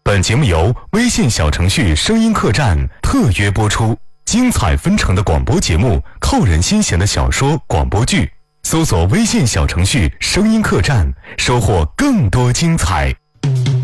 本节目由微信小程序声音客栈特约播出，精彩纷呈的广播节目，扣人心弦的小说广播剧，搜索微信小程序声音客栈，收获更多精彩。